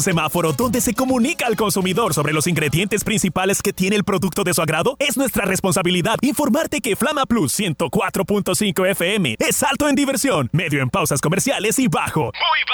Semáforo, donde se comunica al consumidor sobre los ingredientes principales que tiene el producto de su agrado. Es nuestra responsabilidad informarte que Flama Plus 104.5 FM es alto en diversión, medio en pausas comerciales y bajo. Muy